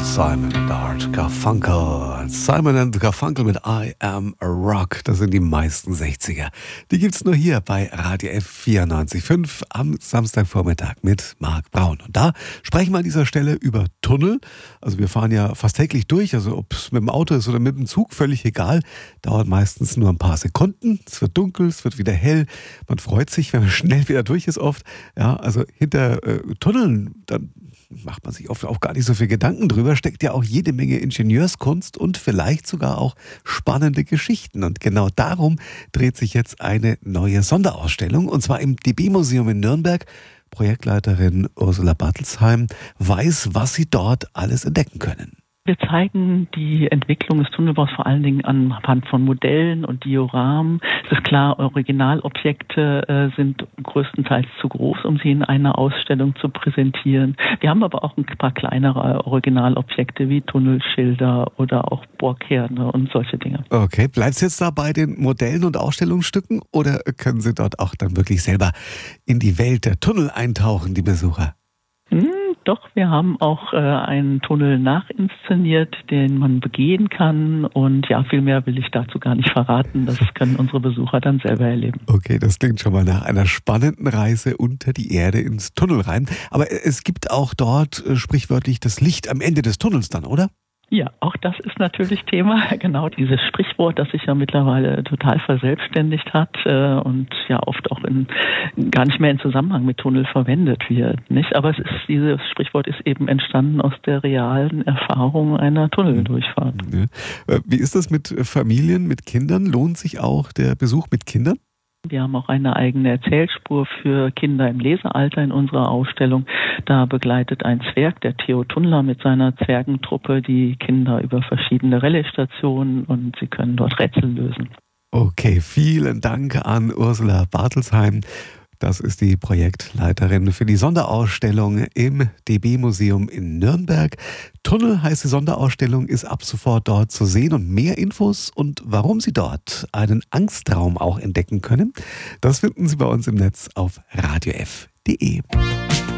Simon and Garfunkel. Simon and Garfunkel mit I Am a Rock. Das sind die meisten 60er. Die gibt's nur hier bei Radio F 94.5 am Samstagvormittag mit Marc Braun. Und da sprechen wir an dieser Stelle über Tunnel. Also wir fahren ja fast täglich durch. Also ob es mit dem Auto ist oder mit dem Zug, völlig egal. Dauert meistens nur ein paar Sekunden. Es wird dunkel, es wird wieder hell. Man freut sich, wenn man schnell wieder durch ist oft. Ja, also hinter Tunneln, dann macht man sich oft auch gar nicht so viel Gedanken drüber, steckt ja auch jede Menge Ingenieurskunst und vielleicht sogar auch spannende Geschichten. Und genau darum dreht sich jetzt eine neue Sonderausstellung, und zwar im DB-Museum in Nürnberg. Projektleiterin Ursula Bartelsheim weiß, was Sie dort alles entdecken können. Wir zeigen die Entwicklung des Tunnelbaus vor allen Dingen anhand von Modellen und Dioramen. Es ist klar, Originalobjekte sind größtenteils zu groß, um sie in einer Ausstellung zu präsentieren. Wir haben aber auch ein paar kleinere Originalobjekte wie Tunnelschilder oder auch Bohrkerne und solche Dinge. Okay, bleibt es jetzt da bei den Modellen und Ausstellungsstücken oder können Sie dort auch dann wirklich selber in die Welt der Tunnel eintauchen, die Besucher? Doch, wir haben auch einen Tunnel nachinszeniert, den man begehen kann. Und ja, viel mehr will ich dazu gar nicht verraten. Das können unsere Besucher dann selber erleben. Okay, das klingt schon mal nach einer spannenden Reise unter die Erde ins Tunnel rein. Aber es gibt auch dort sprichwörtlich das Licht am Ende des Tunnels dann, oder? Ja, auch das ist natürlich Thema. Genau dieses Sprichwort, das sich ja mittlerweile total verselbstständigt hat und ja oft auch gar nicht mehr in Zusammenhang mit Tunnel verwendet wird, nicht? Aber dieses Sprichwort ist eben entstanden aus der realen Erfahrung einer Tunneldurchfahrt. Ja. Wie ist das mit Familien, mit Kindern? Lohnt sich auch der Besuch mit Kindern? Wir haben auch eine eigene Erzählspur für Kinder im Lesealter in unserer Ausstellung. Da begleitet ein Zwerg, der Theo Tunnler, mit seiner Zwergentruppe die Kinder über verschiedene Relaisstationen und sie können dort Rätsel lösen. Okay, vielen Dank an Ursula Bartelsheim. Das ist die Projektleiterin für die Sonderausstellung im DB-Museum in Nürnberg. Tunnel heißt die Sonderausstellung, ist ab sofort dort zu sehen, und mehr Infos und warum Sie dort einen Angstraum auch entdecken können, das finden Sie bei uns im Netz auf radiof.de.